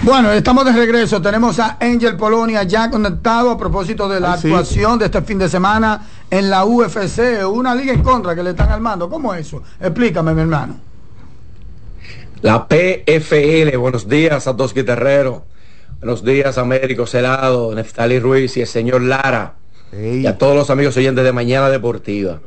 Bueno, estamos de regreso. Tenemos a Angel Polonia ya conectado a propósito de la actuación de este fin de semana en la UFC, una liga en contra que le están armando. ¿Cómo es eso? Explícame, mi hermano. La PFL, buenos días a Dos Guitarreros, buenos días a Américo Celado, Neftali Ruiz y el señor Lara, y a todos los amigos oyentes de Mañana Deportiva.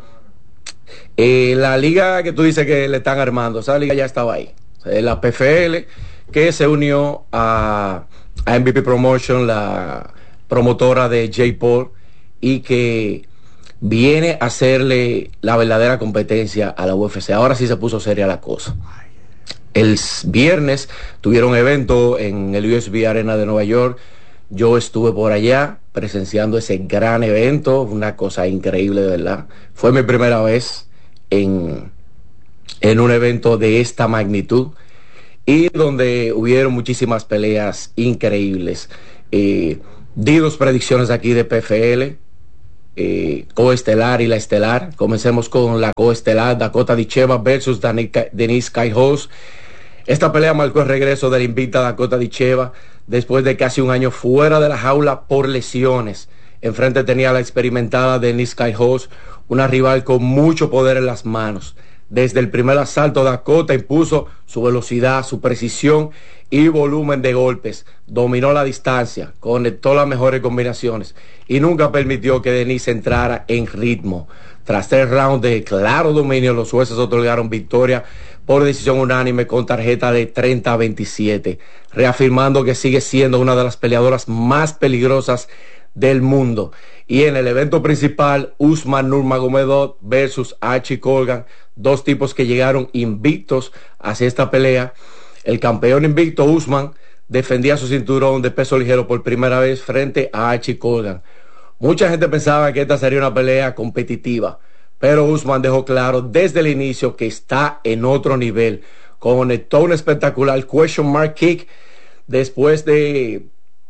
La liga que tú dices que le están armando, esa liga ya estaba ahí. La PFL, que se unió a MVP Promotion, la promotora de Jake Paul, y que viene a hacerle la verdadera competencia a la UFC. Ahora sí se puso seria la cosa. El viernes tuvieron evento en el USB Arena de Nueva York. Yo estuve por allá presenciando ese gran evento, una cosa increíble, de verdad. Fue mi primera vez en un evento de esta magnitud y donde hubieron muchísimas peleas increíbles. Di 2 predicciones aquí de PFL, coestelar y la estelar. Comencemos con la coestelar, Dakota Dicheva versus Denise Cailloz. Esta pelea marcó el regreso de la invicta Dakota Dicheva después de casi un año fuera de la jaula por lesiones. Enfrente tenía a la experimentada Denise Cailloz, una rival con mucho poder en las manos. Desde el primer asalto, Dakota impuso su velocidad, su precisión y volumen de golpes. Dominó la distancia, conectó las mejores combinaciones y nunca permitió que Denise entrara en ritmo. Tras 3 rounds de claro dominio, los jueces otorgaron victoria por decisión unánime con tarjeta de 30-27, reafirmando que sigue siendo una de las peleadoras más peligrosas del mundo. Y en el evento principal, Usman Nurmagomedov versus Archie Colgan, 2 tipos que llegaron invictos hacia esta pelea. El campeón invicto Usman defendía su cinturón de peso ligero por primera vez frente a Archie Colgan. Mucha gente pensaba que esta sería una pelea competitiva, pero Usman dejó claro desde el inicio que está en otro nivel. Conectó un espectacular question mark kick después de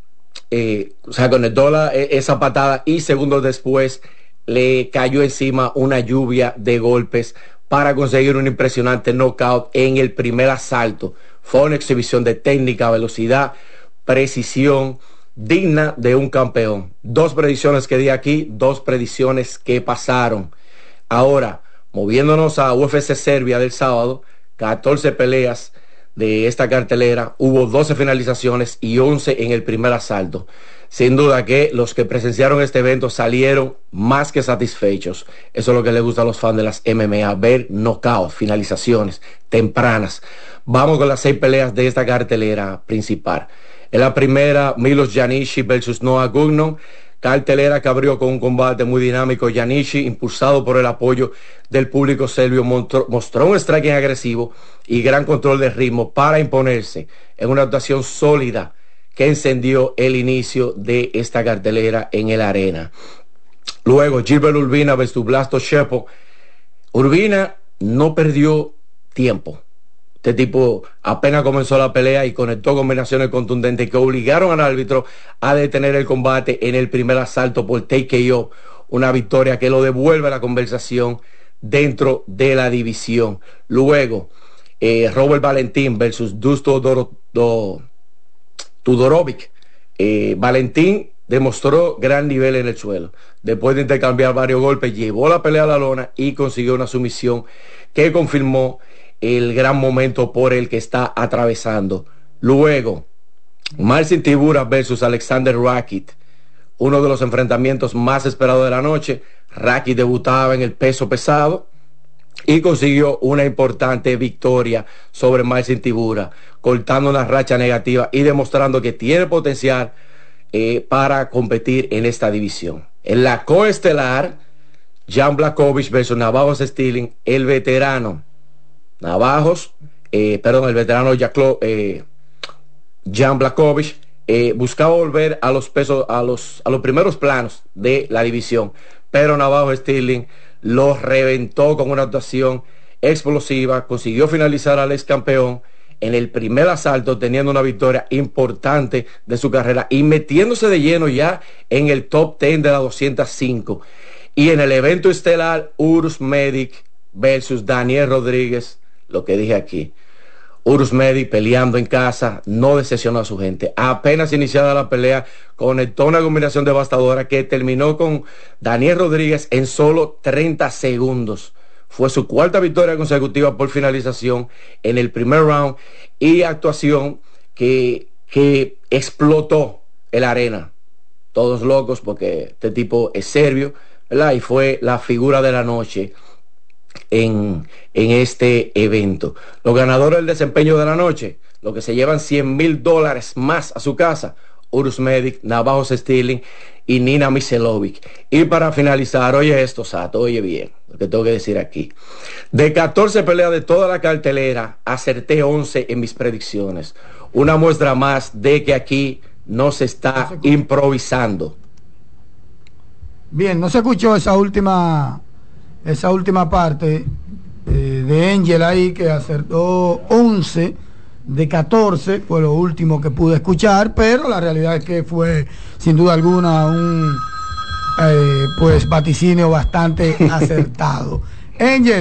conectó esa patada y segundos después le cayó encima una lluvia de golpes para conseguir un impresionante knockout en el primer asalto. Fue una exhibición de técnica, velocidad, precisión digna de un campeón. 2 predicciones que di aquí, 2 predicciones que pasaron. Ahora, moviéndonos a UFC Serbia del sábado, 14 peleas de esta cartelera, hubo 12 finalizaciones y 11 en el primer asalto. Sin duda que los que presenciaron este evento salieron más que satisfechos. Eso es lo que les gusta a los fans de las MMA, ver knockouts, finalizaciones tempranas. Vamos con las 6 peleas de esta cartelera principal. En la primera, Milos Janishi versus Noah Gugnon, cartelera que abrió con un combate muy dinámico. Janishi, impulsado por el apoyo del público serbio, mostró un striking agresivo y gran control de ritmo para imponerse en una actuación sólida que encendió el inicio de esta cartelera en el arena. Luego, Gilbert Urbina versus Vlasto Shepo. Urbina no perdió tiempo. Este tipo apenas comenzó la pelea y conectó combinaciones contundentes que obligaron al árbitro a detener el combate en el primer asalto por TKO. Una victoria que lo devuelve a la conversación dentro de la división. Luego, Robert Valentín versus Dusto Tudorovic. Valentín demostró gran nivel en el suelo. Después de intercambiar varios golpes, llevó la pelea a la lona y consiguió una sumisión que confirmó el gran momento por el que está atravesando. Luego, Marcin Tybura versus Alexander Rakic, uno de los enfrentamientos más esperados de la noche. Rakic debutaba en el peso pesado y consiguió una importante victoria sobre Marcin Tybura, cortando una racha negativa y demostrando que tiene potencial para competir en esta división. En la coestelar, Jan Blachowicz versus Navajos Stilling, el veterano el veterano Jan Blachowicz buscaba volver a los pesos, a los primeros planos de la división, pero Navajos Stilling lo reventó con una actuación explosiva, consiguió finalizar al ex campeón en el primer asalto, teniendo una victoria importante de su carrera y metiéndose de lleno ya en el top 10 de la 205. Y en el evento estelar, Urs Medic versus Daniel Rodríguez, lo que dije aquí, Urus Medic peleando en casa, no decepcionó a su gente. Apenas iniciada la pelea, conectó una combinación devastadora que terminó con Daniel Rodríguez en solo 30 segundos. Fue su cuarta victoria consecutiva por finalización en el primer round y actuación que explotó el arena. Todos locos porque este tipo es serbio, ¿verdad? Y fue la figura de la noche en este evento. Los ganadores del desempeño de la noche, los que se llevan $100,000 más a su casa: Urus Medic, Navajos Stirling y Nina Miselovic. Y para finalizar, oye esto, Sato, oye bien lo que tengo que decir aquí. De 14 peleas de toda la cartelera, acerté 11 en mis predicciones. Una muestra más de que aquí no se está improvisando. Bien, no se escuchó esa última parte de Angel ahí, que acertó 11 de 14, fue lo último que pude escuchar, pero la realidad es que fue sin duda alguna un pues vaticinio bastante acertado. Angel.